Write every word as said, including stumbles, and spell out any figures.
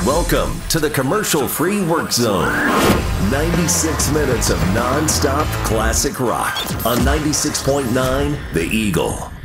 Welcome to the commercial-free work zone. ninety-six minutes of non-stop classic rock on ninety-six point nine The Eagle.